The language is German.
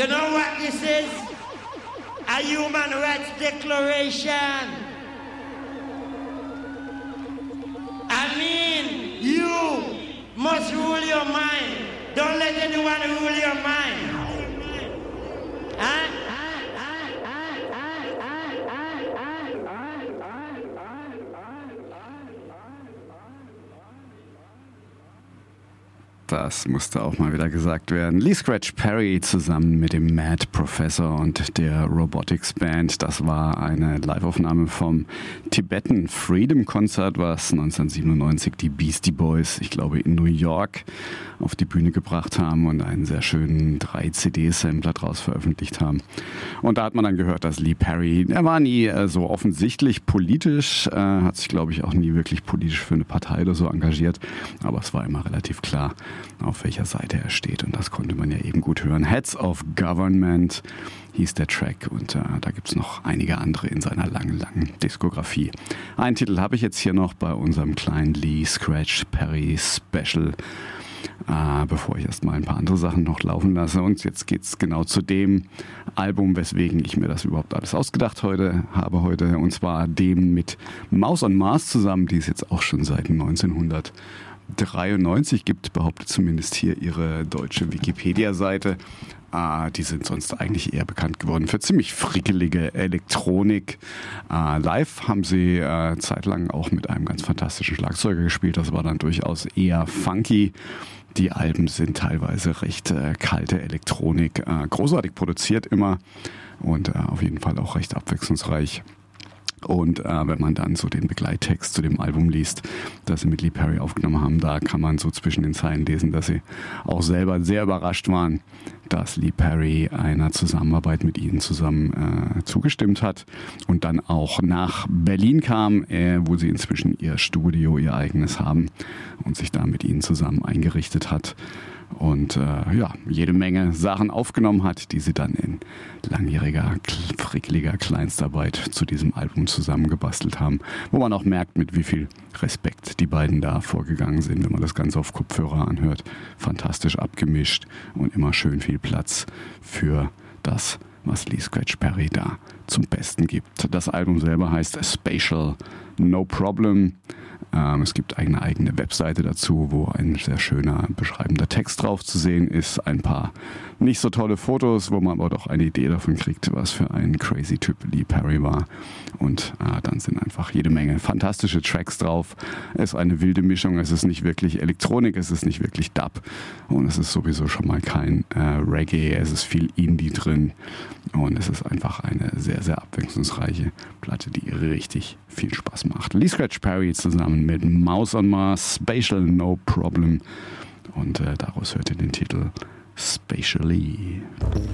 You know what this is? A human rights declaration. I mean, you must rule your mind. Don't let anyone rule your mind. Huh? Das musste auch mal wieder gesagt werden. Lee Scratch Perry zusammen mit dem Mad Professor und der Robotics Band. Das war eine Liveaufnahme vom Tibetan Freedom Concert, was 1997 die Beastie Boys, ich glaube in New York, auf die Bühne gebracht haben und einen sehr schönen 3-CD-Sampler draus veröffentlicht haben. Und da hat man dann gehört, dass Lee Perry, er war nie so offensichtlich politisch, hat sich glaube ich auch nie wirklich politisch für eine Partei oder so engagiert, aber es war immer relativ klar, auf welcher Seite er steht, und das konnte man ja eben gut hören. Heads of Government hieß der Track, und da gibt es noch einige andere in seiner langen Diskografie. Einen Titel habe ich jetzt hier noch bei unserem kleinen Lee Scratch Perry Special, bevor ich erstmal ein paar andere Sachen noch laufen lasse. Und jetzt geht's genau zu dem Album, weswegen ich mir das überhaupt alles ausgedacht habe heute, und zwar dem mit Mouse on Mars zusammen, die es jetzt auch schon seit 1993 gibt, behauptet zumindest hier ihre deutsche Wikipedia-Seite. Die sind sonst eigentlich eher bekannt geworden für ziemlich frickelige Elektronik. Live haben sie zeitlang auch mit einem ganz fantastischen Schlagzeuger gespielt. Das war dann durchaus eher funky. Die Alben sind teilweise recht kalte Elektronik, großartig produziert immer und auf jeden Fall auch recht abwechslungsreich. Und wenn man dann so den Begleittext zu dem Album liest, das sie mit Lee Perry aufgenommen haben, da kann man so zwischen den Zeilen lesen, dass sie auch selber sehr überrascht waren, dass Lee Perry einer Zusammenarbeit mit ihnen zusammen zugestimmt hat und dann auch nach Berlin kam, wo sie inzwischen ihr Studio, ihr eigenes haben und sich da mit ihnen zusammen eingerichtet hat. Und jede Menge Sachen aufgenommen hat, die sie dann in langjähriger, frickeliger Kleinstarbeit zu diesem Album zusammengebastelt haben, wo man auch merkt, mit wie viel Respekt die beiden da vorgegangen sind, wenn man das Ganze auf Kopfhörer anhört. Fantastisch abgemischt und immer schön viel Platz für das, was Lee Scratch Perry da zum Besten gibt. Das Album selber heißt Spatial No Problem. Es gibt eine eigene Webseite dazu, wo ein sehr schöner beschreibender Text drauf zu sehen ist. Ein paar nicht so tolle Fotos, wo man aber doch eine Idee davon kriegt, was für ein crazy Typ Lee Perry war. Und dann sind einfach jede Menge fantastische Tracks drauf. Es ist eine wilde Mischung. Es ist nicht wirklich Elektronik, es ist nicht wirklich Dub. Und es ist sowieso schon mal kein Reggae. Es ist viel Indie drin. Und es ist einfach eine sehr, sehr abwechslungsreiche Platte, die richtig viel Spaß macht. Lee Scratch Perry zusammen mit Mouse on Mars, Spatial No Problem. Und daraus hört ihr den Titel Spatially.